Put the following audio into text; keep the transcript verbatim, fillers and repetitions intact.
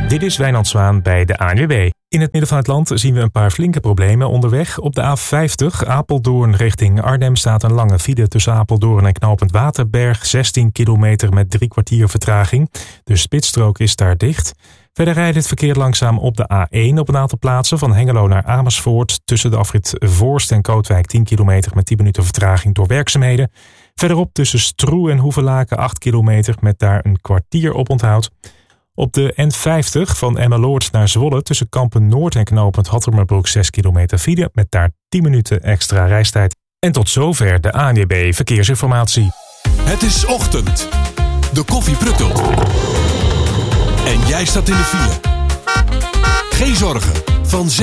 Dit is Wijnand Zwaan bij de A N W B. In het midden van het land zien we een paar flinke problemen onderweg. Op de A vijftig Apeldoorn richting Arnhem staat een lange file tussen Apeldoorn en knooppunt Waterberg. zestien kilometer met drie kwartier vertraging. De spitsstrook is daar dicht. Verder rijdt het verkeer langzaam op de A één op een aantal plaatsen. Van Hengelo naar Amersfoort tussen de afrit Voorst en Kootwijk tien kilometer met tien minuten vertraging door werkzaamheden. Verderop tussen Stroe en Hoevelaken acht kilometer met daar een kwartier op onthoud. Op de N vijftig van Emmeloord naar Zwolle tussen Kampen Noord en knooppunt Hattemerbroek zes kilometer file met daar tien minuten extra reistijd. En tot zover de A N W B Verkeersinformatie. Het is ochtend. De koffie pruttelt. En jij staat in de file. Geen zorgen. Van